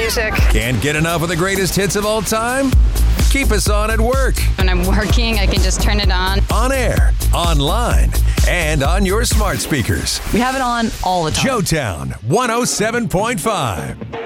music. Can't get enough of the greatest hits of all time? Keep us on at work. When I'm working, I can just turn it on. On air, online, and on your smart speakers. We have it on all the time. Joetown 107.5.